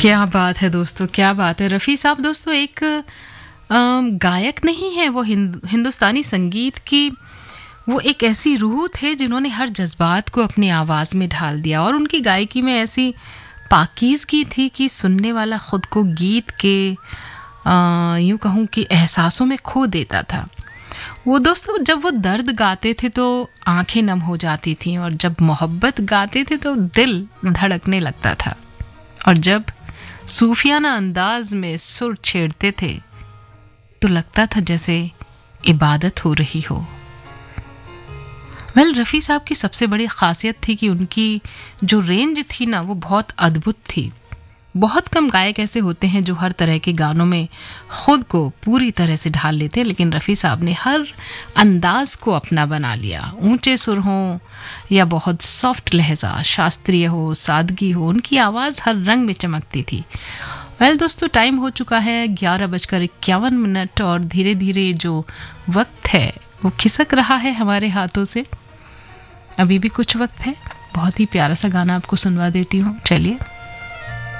क्या बात है दोस्तों, क्या बात है। रफ़ी साहब दोस्तों एक गायक नहीं है, वो हिंदुस्तानी संगीत की वो एक ऐसी रूह थे जिन्होंने हर जज्बात को अपनी आवाज़ में ढाल दिया और उनकी गायकी में ऐसी पाकीज़गी थी कि सुनने वाला खुद को गीत के यूँ कहूँ कि एहसासों में खो देता था। वो दोस्तों जब वो दर्द गाते थे तो आंखें नम हो जाती थीं और जब मोहब्बत गाते थे तो दिल धड़कने लगता था और जब सूफियाना अंदाज में सुर छेड़ते थे तो लगता था जैसे इबादत हो रही हो। रफ़ी साहब की सबसे बड़ी खासियत थी कि उनकी जो रेंज थी ना वो बहुत अद्भुत थी। बहुत कम गायक ऐसे होते हैं जो हर तरह के गानों में खुद को पूरी तरह से ढाल लेते हैं, लेकिन रफ़ी साहब ने हर अंदाज को अपना बना लिया। ऊंचे सुर हों या बहुत सॉफ्ट लहजा, शास्त्रीय हो, सादगी हो, उनकी आवाज़ हर रंग में चमकती थी। दोस्तों टाइम हो चुका है 11:51 और धीरे धीरे जो वक्त है वो खिसक रहा है हमारे हाथों से। अभी भी कुछ वक्त है, बहुत ही प्यारा सा गाना आपको सुनवा देती हूँ। चलिए।